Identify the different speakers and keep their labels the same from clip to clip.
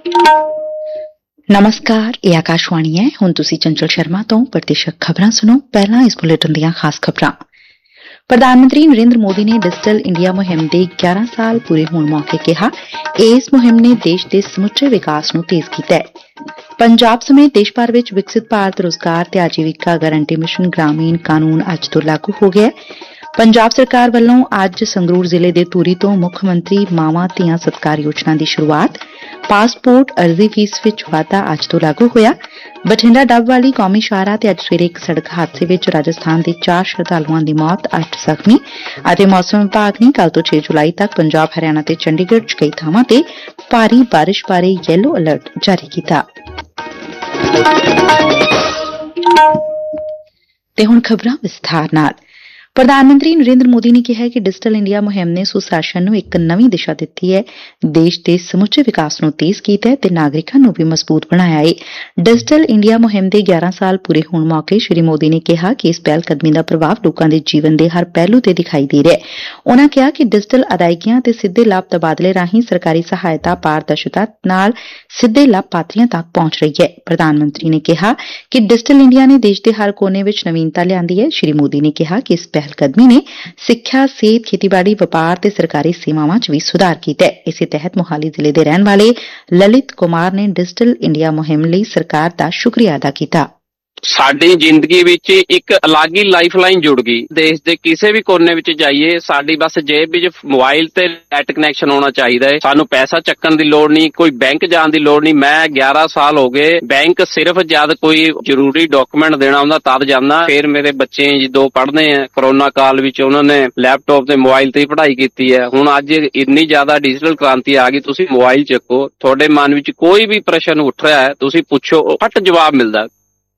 Speaker 1: ਨਮਸਕਾਰ, ਇਹ ਆਕਾਸ਼ਵਾਣੀ ਹੈ। ਹੁਣ ਤੁਸੀਂ ਚੰਚਲ ਸ਼ਰਮਾ ਤੋਂ ਪ੍ਰਤੀਸ਼ਤ ਖਬਰਾਂ ਸੁਣੋ। ਪਹਿਲਾਂ ਇਸ ਬੁਲੇਟਿਨ ਦੀਆਂ ਖਾਸ ਖਬਰਾਂ। ਪ੍ਰਧਾਨ ਮੰਤਰੀ ਨਰਿੰਦਰ ਮੋਦੀ ਨੇ ਡਿਜੀਟਲ ਇੰਡੀਆ ਮੁਹਿੰਮ ਦੇ 11 ਸਾਲ ਪੂਰੇ ਹੋਣ ਮੌਕੇ ਕਿਹਾ, ਇਸ ਮੁਹਿੰਮ ਨੇ ਦੇਸ਼ ਦੇ ਸਮੁੱਚੇ ਵਿਕਾਸ ਨੂੰ ਤੇਜ਼ ਕੀਤਾ ਹੈ। ਪੰਜਾਬ ਸਮੇਤ ਦੇਸ਼ ਭਰ ਵਿੱਚ ਵਿਕਸਿਤ ਭਾਰਤ ਰੁਜ਼ਗਾਰ ਤੇ ਆਜੀਵਿਕਾ ਗਾਰੰਟੀ ਮਿਸ਼ਨ ਗ੍ਰਾਮੀਣ ਕਾਨੂੰਨ ਅੱਜ ਤੋਂ ਲਾਗੂ ਹੋ ਗਿਆ ਹੈ। ਪੰਜਾਬ ਸਰਕਾਰ ਵੱਲੋਂ ਅੱਜ ਸੰਗਰੂਰ ਜ਼ਿਲ੍ਹੇ ਦੇ ਧੂਰੀ ਤੋਂ ਮੁੱਖ ਮੰਤਰੀ ਮਾਵਾਂ ਧੀਆਂ ਸਤਿਕਾਰ ਯੋਜਨਾ ਦੀ ਸ਼ੁਰੂਆਤ। ਪਾਸਪੋਰਟ ਅਰਜ਼ੀ ਫੀਸ ਵਿੱਚ ਵਾਧਾ ਅੱਜ ਤੋਂ ਲਾਗੂ ਹੋਇਆ। ਬਠਿੰਡਾ ਡੱਬ ਵਾਲੀ ਕੌਮੀ ਸ਼ਾਹਰਾਹ ਤੇ ਅੱਜ ਸਵੇਰੇ ਇੱਕ ਸੜਕ ਹਾਦਸੇ ਵਿੱਚ ਰਾਜਸਥਾਨ ਦੇ 4 ਸ਼ਰਧਾਲੂਆਂ ਦੀ ਮੌਤ, 8 ਜ਼ਖਮੀ। ਅਤੇ ਮੌਸਮ ਵਿਭਾਗ ਨੇ ਕੱਲ੍ਹ ਤੋਂ 6 ਜੁਲਾਈ ਤੱਕ ਪੰਜਾਬ, ਹਰਿਆਣਾ ਤੇ ਚੰਡੀਗੜ੍ਹ 'ਚ ਕਈ ਥਾਵਾਂ ਤੇ ਭਾਰੀ ਬਾਰਿਸ਼ ਬਾਰੇ ਯੈਲੋ ਅਲਰਟ ਜਾਰੀ ਕੀਤਾ। ਤੇ ਹੁਣ ਖਬਰਾਂ ਵਿਸਥਾਰ ਨਾਲ। ਪ੍ਰਧਾਨ ਮੰਤਰੀ ਨਰਿੰਦਰ ਮੋਦੀ ਨੇ ਕਿਹਾ ਕਿ ਡਿਜੀਟਲ ਇੰਡੀਆ ਮੁਹਿੰਮ ਨੇ ਸੁਸ਼ਾਸਨ ਨੂੰ ਇੱਕ ਨਵੀਂ ਦਿਸ਼ਾ ਦਿੱਤੀ ਹੈ, ਦੇਸ਼ ਦੇ ਸਮੁੱਚੇ ਵਿਕਾਸ ਨੂੰ ਤੇਜ਼ ਕੀਤਾ ਹੈ ਤੇ ਨਾਗਰਿਕਾਂ ਨੂੰ ਵੀ ਮਜ਼ਬੂਤ ਬਣਾਇਆ ਹੈ। ਡਿਜੀਟਲ ਇੰਡੀਆ ਮੁਹਿੰਮ ਦੇ 11 ਸਾਲ ਪੂਰੇ ਹੋਣ ਮੌਕੇ ਸ੍ਰੀ ਮੋਦੀ ਨੇ ਕਿਹਾ ਕਿ ਇਸ ਪਹਿਲ ਕਦਮੀ ਦਾ ਪ੍ਰਭਾਵ ਲੋਕਾਂ ਦੇ ਜੀਵਨ ਦੇ ਹਰ ਪਹਿਲੂ ਤੇ ਦਿਖਾਈ ਦੇ ਰਿਹਾ ਹੈ। ਉਨ੍ਹਾਂ ਕਿਹਾ ਕਿ ਡਿਜੀਟਲ ਅਦਾਇਗੀਆਂ ਤੇ ਸਿੱਧੇ ਲਾਭ ਤਬਾਦਲੇ ਰਾਹੀਂ ਸਰਕਾਰੀ ਸਹਾਇਤਾ ਪਾਰਦਰਸ਼ਤਾ ਨਾਲ ਸਿੱਧੇ ਲਾਭਪਾਤਰੀਆਂ ਤੱਕ ਪਹੁੰਚ ਰਹੀ ਹੈ। ਪ੍ਰਧਾਨ ਮੰਤਰੀ ਨੇ ਕਿਹਾ ਕਿ ਡਿਜੀਟਲ ਇੰਡੀਆ ਨੇ ਦੇਸ਼ ਦੇ ਹਰ ਕੋਨੇ ਵਿੱਚ ਨਵੀਨਤਾ ਲਿਆਂਦੀ ਹੈ। ਸ੍ਰੀ ਮੋਦੀ ਨੇ ਕਿਹਾ ਕਿ ਇਸ ਕਦਮੀ ਨੇ ਸਿੱਖਿਆ, ਸਿਹਤ, ਖੇਤੀਬਾੜੀ, ਵਪਾਰ ਤੇ ਸਰਕਾਰੀ ਸੇਵਾਵਾਂ 'ਚ ਵੀ ਸੁਧਾਰ ਕੀਤਾ ਹੈ। ਇਸੇ ਤਹਿਤ ਮੋਹਾਲੀ ਜ਼ਿਲ੍ਹੇ ਦੇ ਰਹਿਣ ਵਾਲੇ ਲਲਿਤ ਕੁਮਾਰ ਨੇ ਡਿਜੀਟਲ ਇੰਡੀਆ ਮੁਹਿੰਮ ਲਈ ਸਰਕਾਰ ਦਾ ਸ਼ੁਕਰੀਆ ਅਦਾ ਕੀਤਾ।
Speaker 2: ਸਾਡੀ ਜ਼ਿੰਦਗੀ ਵਿੱਚ ਇੱਕ ਅਲੱਗ ਹੀ ਲਾਈਫ ਲਾਈਨ ਜੁੜ ਗਈ। ਦੇਸ਼ ਦੇ ਕਿਸੇ ਵੀ ਕੋਨੇ ਵਿੱਚ ਜਾਈਏ, ਸਾਡੀ ਬਸ ਜੇਬ ਵਿੱਚ ਮੋਬਾਈਲ ਤੇ ਨੈਟ ਕਨੈਕਸ਼ਨ ਹੋਣਾ ਚਾਹੀਦਾ ਹੈ। ਸਾਨੂੰ ਪੈਸਾ ਚੱਕਣ ਦੀ ਲੋੜ ਨਹੀਂ, ਕੋਈ ਬੈਂਕ ਜਾਣ ਦੀ ਲੋੜ ਨਹੀਂ। ਮੈਂ 11 ਸਾਲ ਹੋ ਗਏ ਬੈਂਕ ਸਿਰਫ ਜਦ ਕੋਈ ਜ਼ਰੂਰੀ ਡਾਕੂਮੈਂਟ ਦੇਣਾ ਹੁੰਦਾ ਤਦ ਜਾਂਦਾ। ਫਿਰ ਮੇਰੇ ਬੱਚੇ ਦੋ ਪੜ੍ਹਦੇ ਆ, ਕਰੋਨਾ ਕਾਲ ਵਿੱਚ ਉਹਨਾਂ ਨੇ ਲੈਪਟਾਪ ਤੇ ਮੋਬਾਈਲ ਤੇ ਹੀ ਪੜ੍ਹਾਈ ਕੀਤੀ ਹੈ। ਹੁਣ ਅੱਜ ਇੰਨੀ ਜ਼ਿਆਦਾ ਡਿਜੀਟਲ ਕ੍ਰਾਂਤੀ ਆ ਗਈ, ਤੁਸੀਂ ਮੋਬਾਈਲ ਚੱਕੋ, ਤੁਹਾਡੇ ਮਨ ਵਿੱਚ ਕੋਈ ਵੀ ਪ੍ਰਸ਼ਨ ਉੱਠ ਰਿਹਾ ਹੈ, ਤੁਸੀਂ ਪੁੱਛੋ, ਫਟ ਜਵਾਬ ਮਿਲਦਾ।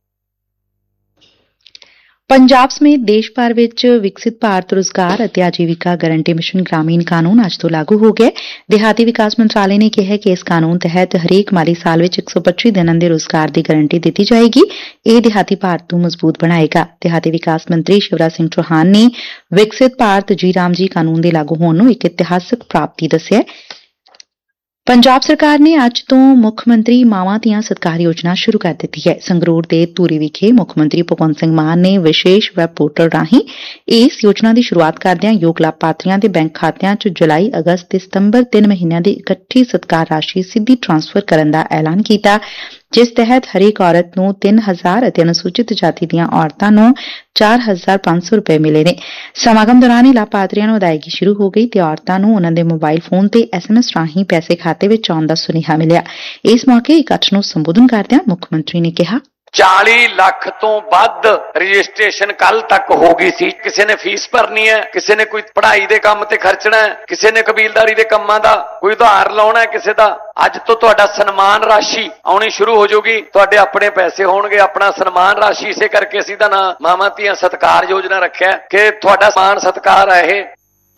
Speaker 1: ਪੰਜਾਬ ਸਮੇਤ ਦੇਸ਼ ਭਰ ਵਿੱਚ ਵਿਕਸਿਤ ਭਾਰਤ ਰੁਜ਼ਗਾਰ ਅਤੇ ਆਜੀਵਿਕਾ ਗਾਰੰਟੀ ਮਿਸ਼ਨ ਗ੍ਰਾਮੀਣ ਕਾਨੂੰਨ ਅੱਜ ਤੋਂ ਲਾਗੂ ਹੋ ਗਿਆ। ਦਿਹਾਤੀ ਵਿਕਾਸ ਮੰਤਰਾਲੇ ਨੇ ਕਿਹਾ ਕਿ ਇਸ ਕਾਨੂੰਨ ਤਹਿਤ ਹਰੇਕ ਮਾਲੀ ਸਾਲ ਵਿੱਚ 125 ਦਿਨਾਂ ਦੇ ਰੁਜ਼ਗਾਰ ਦੀ ਗਾਰੰਟੀ ਦਿੱਤੀ ਜਾਏਗੀ। ਇਹ ਦਿਹਾਤੀ ਭਾਰਤ ਨੂੰ ਮਜ਼ਬੂਤ ਬਣਾਏਗਾ। ਦਿਹਾਤੀ ਵਿਕਾਸ ਮੰਤਰੀ ਸ਼ਿਵਰਾਜ ਸਿੰਘ ਚੌਹਾਨ ਨੇ ਵਿਕਸਿਤ ਭਾਰਤ ਜੀ ਰਾਮ ਜੀ ਕਾਨੂੰਨ ਦੇ ਲਾਗੂ ਹੋਣ ਨੂੰ ਇੱਕ ਇਤਿਹਾਸਕ ਪ੍ਰਾਪਤੀ ਦੱਸਿਆ। ਪੰਜਾਬ ਸਰਕਾਰ ਨੇ ਅੱਜ ਤੋਂ ਮੁੱਖ ਮੰਤਰੀ ਮਾਵਾਂ ਧੀਆਂ ਸਤਿਕਾਰ ਯੋਜਨਾ ਸ਼ੁਰੂ ਕਰ ਦਿੱਤੀ ਹੈ। ਸੰਗਰੂਰ ਦੇ ਧੂਰੀ ਵਿਖੇ ਮੁੱਖ ਮੰਤਰੀ ਭਗਵੰਤ ਸਿੰਘ ਮਾਨ ਨੇ ਵਿਸ਼ੇਸ਼ ਵੈਬ ਪੋਰਟਲ ਰਾਹੀਂ ਇਸ ਯੋਜਨਾ ਦੀ ਸ਼ੁਰੂਆਤ ਕਰਦਿਆਂ ਯੋਗ ਲਾਭਪਾਤਰੀਆਂ ਦੇ ਬੈਂਕ ਖਾਤਿਆਂ 'ਚ ਜੁਲਾਈ, ਅਗਸਤ ਤੇ ਸਤੰਬਰ 3 ਮਹੀਨਿਆਂ ਦੀ ਇਕੱਠੀ ਸਤਿਕਾਰ ਰਾਸ਼ੀ ਸਿੱਧੀ ਟਰਾਂਸਫਰ ਕਰਨ ਦਾ ਐਲਾਨ ਕੀਤਾ, ਜਿਸ ਤਹਿਤ ਹਰੇਕ ਔਰਤ ਨੂੰ 3,000 ਅਤੇ ਅਨੁਸੂਚਿਤ ਜਾਤੀ ਦੀਆਂ ਔਰਤਾਂ ਨੂੰ 4,500 ਰੁਪਏ ਮਿਲੇ ਨੇ। ਸਮਾਗਮ ਦੌਰਾਨ ਹੀ ਲਾਭਪਾਤਰੀਆਂ ਨੂੰ ਅਦਾਇਗੀ ਸ਼ੁਰੂ ਹੋ ਗਈ ਤੇ ਔਰਤਾਂ ਨੂੰ ਉਨ੍ਹਾਂ ਦੇ ਮੋਬਾਈਲ ਫੋਨ ਤੇ SMS ਰਾਹੀਂ ਪੈਸੇ ਖਾਤੇ ਵਿੱਚ ਆਉਣ ਦਾ ਸੁਨੇਹਾ ਮਿਲਿਆ। ਇਸ ਮੌਕੇ ਇਕੱਠ ਨੂੰ ਸੰਬੋਧਨ ਕਰਦਿਆਂ ਮੁੱਖ ਮੰਤਰੀ ਨੇ ਕਿਹਾ,
Speaker 3: 40 ਲੱਖ ਤੋਂ ਵੱਧ ਰਜਿਸਟ੍ਰੇਸ਼ਨ ਕੱਲ ਤੱਕ ਹੋ ਗਈ ਸੀ। ਕਿਸੇ ਨੇ ਫੀਸ ਭਰਨੀ ਹੈ, ਕਿਸੇ ਨੇ ਕੋਈ ਪੜ੍ਹਾਈ ਦੇ ਕੰਮ ਤੇ ਖਰਚਣਾ ਹੈ, ਕਿਸੇ ਨੇ ਕਬੀਲਦਾਰੀ ਦੇ ਕੰਮਾਂ ਦਾ ਕੋਈ ਉਧਾਰ ਲਾਉਣਾ ਹੈ ਕਿਸੇ ਦਾ। ਅੱਜ ਤੋਂ ਤੁਹਾਡਾ ਸਨਮਾਨ ਰਾਸ਼ੀ ਆਉਣੀ ਸ਼ੁਰੂ ਹੋ ਜਾਊਗੀ, ਤੁਹਾਡੇ ਆਪਣੇ ਪੈਸੇ ਹੋਣਗੇ, ਆਪਣਾ ਸਨਮਾਨ ਰਾਸ਼ੀ। ਇਸੇ ਕਰਕੇ ਅਸੀਂ ਦਾ ਨਾਂ ਮਾਵਾਂ ਧੀਆਂ ਸਤਿਕਾਰ ਯੋਜਨਾ ਰੱਖਿਆ ਕਿ ਤੁਹਾਡਾ ਸਨਮਾਨ ਸਤਿਕਾਰ ਹੈ ਇਹ।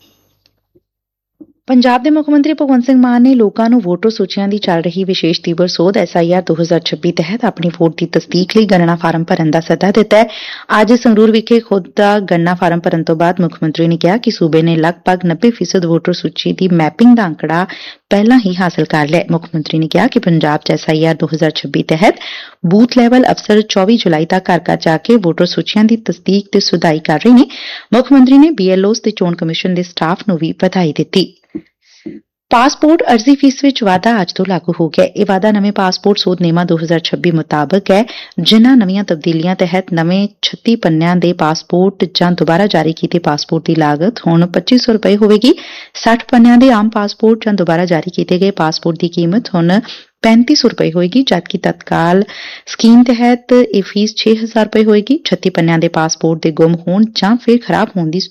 Speaker 1: ਪੰਜਾਬ ਦੇ ਮੁੱਖ ਮੰਤਰੀ ਭਗਵੰਤ ਸਿੰਘ ਮਾਨ ਨੇ ਲੋਕਾਂ ਨੂੰ ਵੋਟਰ ਸੂਚੀਆਂ ਦੀ ਚੱਲ ਰਹੀ ਵਿਸ਼ੇਸ਼ ਤੀਬਰ ਸੋਧ SIR 2026 ਤਹਿਤ ਆਪਣੀ ਵੋਟ ਦੀ ਤਸਦੀਕ ਲਈ ਗਣਨਾ ਫਾਰਮ ਭਰਨ ਦਾ ਸੱਦਾ ਦਿੱਤਾ ਹੈ। ਅੱਜ ਸੰਗਰੂਰ ਵਿਖੇ ਖੁਦ ਦਾ ਗਣਨਾ ਫਾਰਮ ਭਰਨ ਤੋਂ ਬਾਅਦ ਮੁੱਖ ਮੰਤਰੀ ਨੇ ਕਿਹਾ ਕਿ ਸੂਬੇ ਨੇ ਲਗਭਗ 90% ਵੋਟਰ ਸੂਚੀ ਦੀ ਮੈਪਿੰਗ ਦਾ ਅੰਕੜਾ ਪਹਿਲਾਂ ਹੀ ਹਾਸਲ ਕਰ ਲਿਆ। ਮੁੱਖ ਮੰਤਰੀ ਨੇ ਕਿਹਾ ਕਿ ਪੰਜਾਬ 'ਚ SIR 2026 ਤਹਿਤ ਬੂਥ ਲੈਵਲ ਅਫਸਰ 24 ਜੁਲਾਈ ਤੱਕ ਘਰ ਘਰ ਜਾ ਕੇ ਵੋਟਰ ਸੂਚੀਆਂ ਦੀ ਤਸਦੀਕ ਤੇ ਸੁਧਾਈ ਕਰ ਰਹੇ ਨੇ। ਮੁੱਖ ਮੰਤਰੀ ਨੇ BLOs ਤੇ ਚੋਣ ਕਮਿਸ਼ਨ ਦੇ ਸਟਾਫ ਨੂੰ ਵੀ ਵਧਾਈ ਦਿੱਤੀ। ਪਾਸਪੋਰਟ ਅਰਜ਼ੀ ਫੀਸ ਵਿੱਚ ਵਾਧਾ ਅੱਜ ਤੋਂ ਲਾਗੂ ਹੋ ਗਿਆ। ਇਹ ਵਾਧਾ ਨਵੇਂ ਪਾਸਪੋਰਟ ਸੋਧ ਨਿਯਮਾਂ 2026 ਮੁਤਾਬਕ ਹੈ, ਜਿਨ੍ਹਾਂ ਨਵੀਆਂ ਤਬਦੀਲੀਆਂ ਤਹਿਤ ਨਵੇਂ 36 ਪੰਨਿਆਂ ਦੇ ਪਾਸਪੋਰਟ ਜਾਂ ਦੁਬਾਰਾ ਜਾਰੀ ਕੀਤੇ ਪਾਸਪੋਰਟ ਦੀ ਲਾਗਤ ਹੁਣ 2500 ਰੁਪਏ ਹੋਵੇਗੀ। 60 ਪੰਨਿਆਂ ਦੇ ਆਮ ਪਾਸਪੋਰਟ ਜਾਂ ਦੁਬਾਰਾ ਜਾਰੀ ਕੀਤੇ ਗਏ ਪਾਸਪੋਰਟ ਦੀ ਕੀਮਤ ਹੁਣ 3500 ਰੁਪਏ ਹੋਏਗੀ, ਜਦਕਿ ਤਤਕਾਲ ਸਕੀਮ ਤਹਿਤ ਇਹ ਫੀਸ 6000 ਰੁਪਏ ਹੋਏਗੀ। 36 ਪੰਨਿਆਂ ਦੇ ਪਾਸਪੋਰਟ ਦੇ ਗੁੰਮ ਹੋਣ ਜਾਂ ਫਿਰ ਖਰਾਬ ਹੋਣ ਦੀ